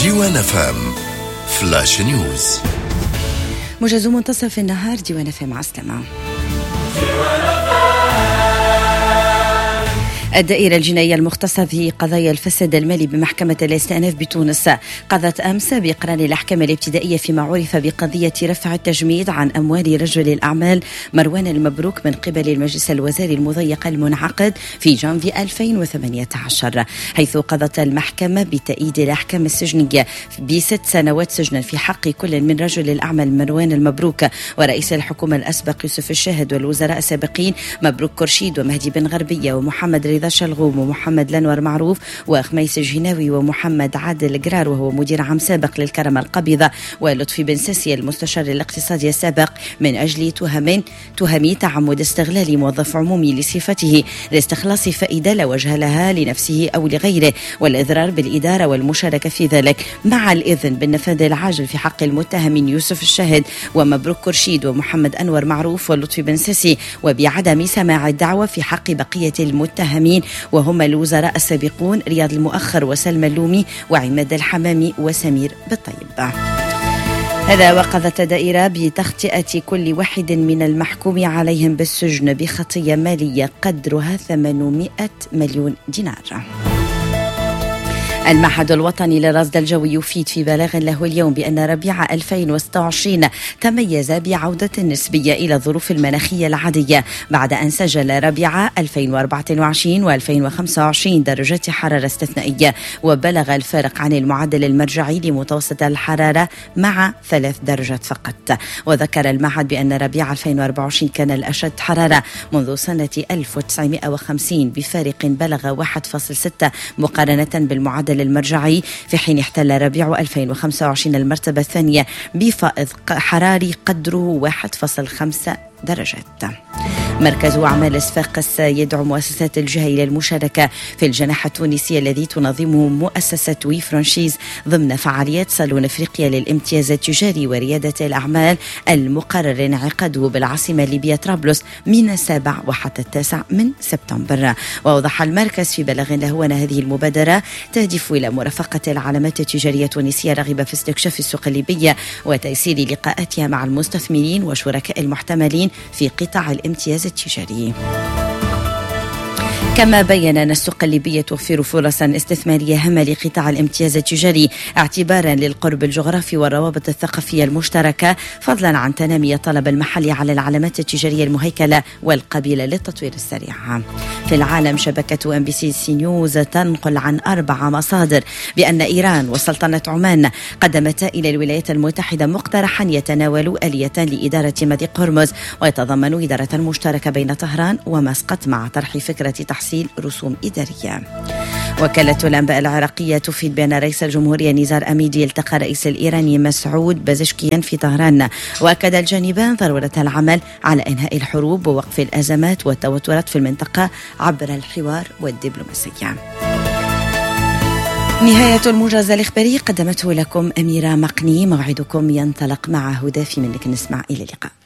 ديوان FM فلاش نيوز. موجز منتصف النهار. ديوان FM عسلامة. الدائرة الجنائية المختصة في قضايا الفساد المالي بمحكمة الاستئناف بتونس قضت أمس بإقرار الأحكام الابتدائية فيما عرف بقضية رفع التجميد عن أموال رجل الأعمال مروان المبروك من قبل المجلس الوزاري المضيق المنعقد في جانفي 2018، حيث قضت المحكمة بتأييد الأحكام السجنية ب6 سنوات سجنا في حق كل من رجل الأعمال مروان المبروك ورئيس الحكومة الأسبق يوسف الشاهد والوزراء السابقين مبروك كرشيد ومهدي بن غربية ومحمد رضا شلغوم ومحمد لنور معروف وخميس الجناوي ومحمد عادل قرار وهو مدير عام سابق للكرم القبيضة ولطفي بن ساسي المستشار الاقتصادي السابق من أجل تهم تعمد استغلال موظف عمومي لصفته لاستخلاص فائدة لا وجه لها لنفسه أو لغيره والإضرار بالإدارة والمشاركة في ذلك، مع الإذن بالنفاذ العاجل في حق المتهم يوسف الشاهد ومبروك كرشيد ومحمد أنور معروف ولطفي بن ساسي، وبعدم سماع الدعوة في حق بقية المتهمين وهم الوزراء السابقون رياض المؤخر وسلمى اللومي وعماد الحمامي وسمير بالطيب. هذا وقضت الدائرة بتخطئة كل واحد من المحكوم عليهم بالسجن بخطية مالية قدرها 800 مليون دينار. المعهد الوطني للرصد الجوي يفيد في بلاغ له اليوم بأن ربيع 2026 تميز بعودة نسبية إلى الظروف المناخية العادية بعد أن سجل ربيع 2024 و2025 درجات حرارة استثنائية وبلغ الفارق عن المعدل المرجعي لمتوسط الحرارة مع 3 درجات فقط. وذكر المعهد بأن ربيع 2024 كان الأشد حرارة منذ سنة 1950 بفارق بلغ 1.6 مقارنة بالمعدل المرجعي، في حين احتل ربيع 2025 المرتبة الثانية بفائض حراري قدره 1.5 درجات. مركز أعمال صفاقس يدعو مؤسسات الجهة إلى المشاركة في الجناح التونسي الذي تنظمه مؤسسة وي فرانشيز ضمن فعاليات صالون أفريقيا للامتياز التجاري وريادة الأعمال المقرر انعقاده بالعاصمة الليبية طرابلس من 7 وحتى 9 من سبتمبر. وأوضح المركز في بلاغ له أن هذه المبادرة تهدف إلى مرافقة العلامات التجارية التونسية راغبة في استكشاف السوق الليبية وتيسير لقاءاتها مع المستثمرين وشركاء المحتملين في قطاع الامتياز التجاري. كما بيّن أن السوق الليبية توفر فرصا استثمارية هامة لقطاع الامتياز التجاري اعتبارا للقرب الجغرافي والروابط الثقافية المشتركة، فضلا عن تنامي الطلب المحلي على العلامات التجارية المهيكلة والقابلة للتطوير السريع. في العالم، شبكة MBC نيوز تنقل عن 4 مصادر بأن إيران وسلطنة عمان قدمتا إلى الولايات المتحدة مقترحا يتناول آلية لإدارة مضيق هرمز ويتضمن إدارة مشتركة بين طهران ومسقط مع طرح فكرة تحصيل رسوم إدارية. وكالة الأنباء العراقية تفيد بأن رئيس الجمهورية نزار أميدي التقى الرئيس الإيراني مسعود بازشكيان في طهران، وأكد الجانبان ضرورة العمل على إنهاء الحروب ووقف الأزمات والتوترات في المنطقة عبر الحوار والدبلوماسية. نهاية الموجز الإخباري قدمته لكم أميرة مقني. موعدكم ينطلق مع هدى في منك. نسمع إلى اللقاء.